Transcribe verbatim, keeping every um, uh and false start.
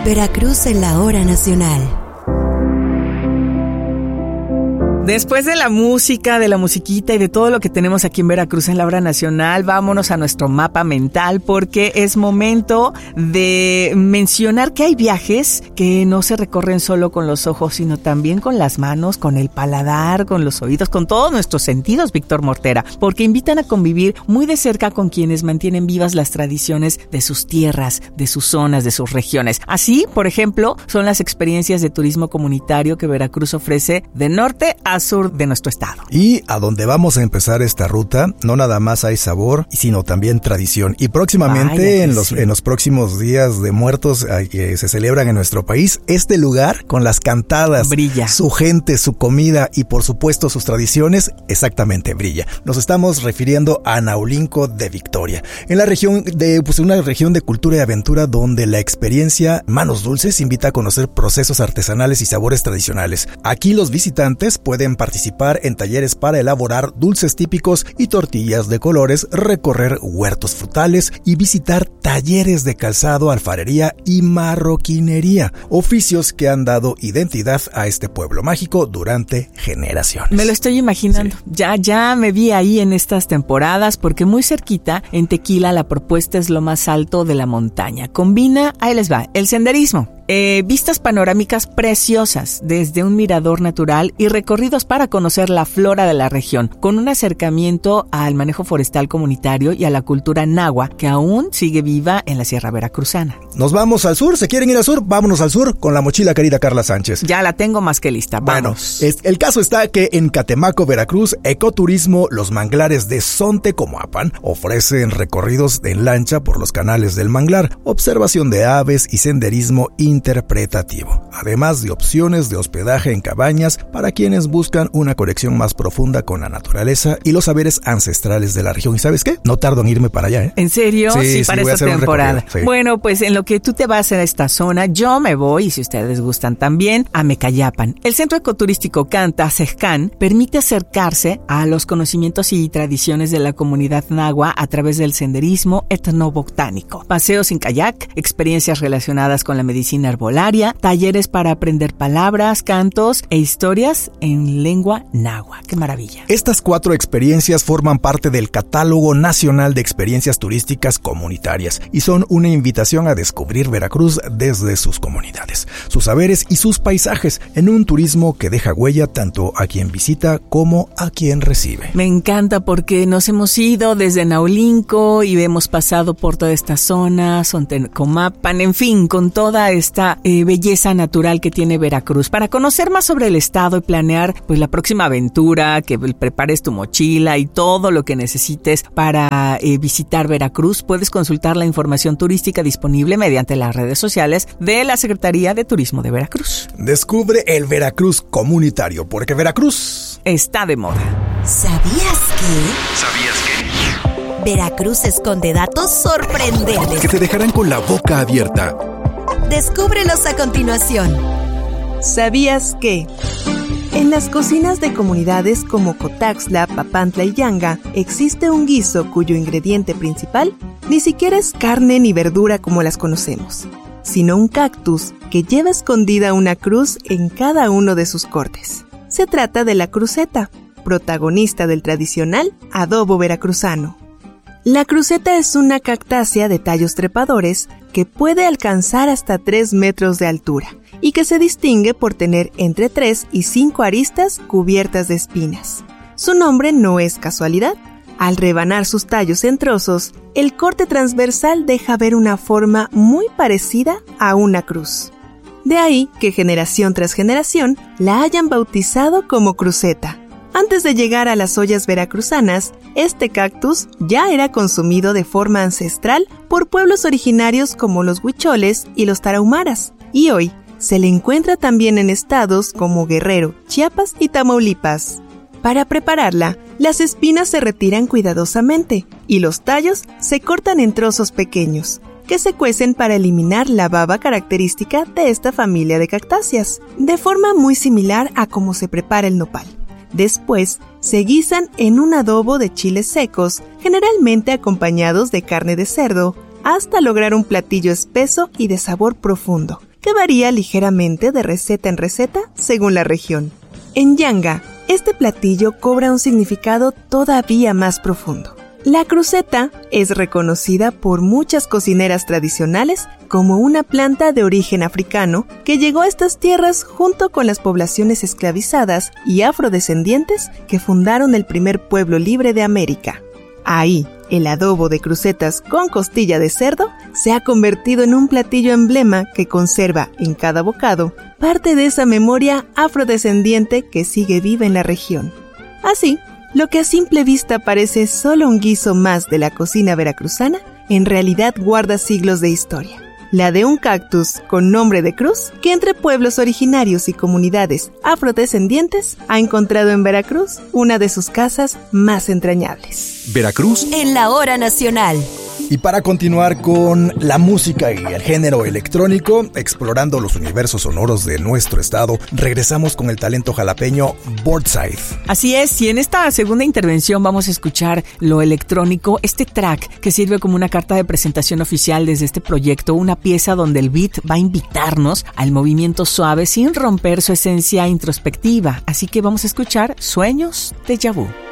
Veracruz en la hora nacional. Después de la música, de la musiquita y de todo lo que tenemos aquí en Veracruz en la hora nacional, vámonos a nuestro mapa mental porque es momento de mencionar que hay viajes que no se recorren solo con los ojos, sino también con las manos, con el paladar, con los oídos, con todos nuestros sentidos, Víctor Mortera, porque invitan a convivir muy de cerca con quienes mantienen vivas las tradiciones de sus tierras, de sus zonas, de sus regiones. Así, por ejemplo, son las experiencias de turismo comunitario que Veracruz ofrece de norte a sur de nuestro estado. Y a donde vamos a empezar esta ruta, no nada más hay sabor, sino también tradición. Y próximamente, Vaya, en, los, sí. en los próximos días de muertos que se celebran en nuestro país, este lugar, con las cantadas, brilla. Su gente, su comida y por supuesto sus tradiciones, exactamente brilla. Nos estamos refiriendo a Naulinco de Victoria, en la región de, pues una región de cultura y aventura donde la experiencia Manos Dulces invita a conocer procesos artesanales y sabores tradicionales. Aquí los visitantes pueden participar en talleres para elaborar dulces típicos y tortillas de colores, recorrer huertos frutales y visitar talleres de calzado, alfarería y marroquinería, oficios que han dado identidad a este pueblo mágico durante generaciones. Me lo estoy imaginando, sí. ya, ya me vi ahí en estas temporadas porque muy cerquita en Tequila la propuesta es lo más alto de la montaña. Combina, ahí les va, el senderismo, Eh, vistas panorámicas preciosas desde un mirador natural y recorridos para conocer la flora de la región, con un acercamiento al manejo forestal comunitario y a la cultura náhuatl que aún sigue viva en la Sierra Veracruzana. Nos vamos al sur, ¿se quieren ir al sur? Vámonos al sur con la mochila querida Carla Sánchez. Ya la tengo más que lista, vamos. Bueno, es, el caso está que en Catemaco, Veracruz, Ecoturismo Los Manglares de Sontecomapan ofrecen recorridos en lancha por los canales del manglar, observación de aves y senderismo interpretativo, además de opciones de hospedaje en cabañas para quienes buscan una conexión más profunda con la naturaleza y los saberes ancestrales de la región. ¿Y sabes qué? No tardo en irme para allá, ¿eh? ¿En serio? Sí, sí, sí para voy esta a hacer temporada. Sí. Bueno, pues en lo que tú te vas a esta zona, yo me voy, y si ustedes gustan también, a Mecayapan. El Centro Ecoturístico Canta-Sejcan permite acercarse a los conocimientos y tradiciones de la comunidad náhuatl a través del senderismo etnobotánico, paseos en kayak, experiencias relacionadas con la medicina herbolaria, talleres para aprender palabras, cantos e historias en lengua náhuatl. ¡Qué maravilla! Estas cuatro experiencias forman parte del Catálogo Nacional de Experiencias Turísticas Comunitarias y son una invitación a descubrir Veracruz desde sus comunidades, sus saberes y sus paisajes en un turismo que deja huella tanto a quien visita como a quien recibe. Me encanta porque nos hemos ido desde Naulinco y hemos pasado por toda esta zona, Sontecomapan, en fin, con toda esta eh, belleza natural que tiene Veracruz. Para conocer más sobre el estado y planear pues la próxima aventura, que prepares tu mochila y todo lo que necesites para eh, visitar Veracruz, puedes consultar la información turística disponible mediante las redes sociales de la Secretaría de Turismo de Veracruz. Descubre el Veracruz comunitario, porque Veracruz está de moda. ¿Sabías que? ¿Sabías que? Veracruz esconde datos sorprendentes que te dejarán con la boca abierta. Descúbrelos a continuación. ¿Sabías que? En las cocinas de comunidades como Cotaxla, Papantla y Yanga existe un guiso cuyo ingrediente principal ni siquiera es carne ni verdura como las conocemos, sino un cactus que lleva escondida una cruz en cada uno de sus cortes. Se trata de la cruceta, protagonista del tradicional adobo veracruzano. La cruceta es una cactácea de tallos trepadores que puede alcanzar hasta tres metros de altura y que se distingue por tener entre tres y cinco aristas cubiertas de espinas. Su nombre no es casualidad. Al rebanar sus tallos en trozos, el corte transversal deja ver una forma muy parecida a una cruz. De ahí que generación tras generación la hayan bautizado como cruceta. Antes de llegar a las ollas veracruzanas, este cactus ya era consumido de forma ancestral por pueblos originarios como los huicholes y los tarahumaras, y hoy se le encuentra también en estados como Guerrero, Chiapas y Tamaulipas. Para prepararla, las espinas se retiran cuidadosamente y los tallos se cortan en trozos pequeños, que se cuecen para eliminar la baba característica de esta familia de cactáceas, de forma muy similar a cómo se prepara el nopal. Después, se guisan en un adobo de chiles secos, generalmente acompañados de carne de cerdo, hasta lograr un platillo espeso y de sabor profundo, que que varía ligeramente de receta en receta según la región. En Yanga, este platillo cobra un significado todavía más profundo. La cruceta es reconocida por muchas cocineras tradicionales como una planta de origen africano que llegó a estas tierras junto con las poblaciones esclavizadas y afrodescendientes que fundaron el primer pueblo libre de América. Ahí, el adobo de crucetas con costilla de cerdo se ha convertido en un platillo emblema que conserva en cada bocado parte de esa memoria afrodescendiente que sigue viva en la región. Así, lo que a simple vista parece solo un guiso más de la cocina veracruzana, en realidad guarda siglos de historia. La de un cactus con nombre de cruz, que entre pueblos originarios y comunidades afrodescendientes ha encontrado en Veracruz una de sus casas más entrañables. Veracruz en la hora nacional. Y para continuar con la música y el género electrónico, explorando los universos sonoros de nuestro estado, regresamos con el talento jalapeño Boardside. Así es, y en esta segunda intervención vamos a escuchar lo electrónico, este track que sirve como una carta de presentación oficial desde este proyecto, una pieza donde el beat va a invitarnos al movimiento suave sin romper su esencia introspectiva. Así que vamos a escuchar Sueños de Déjà Vu.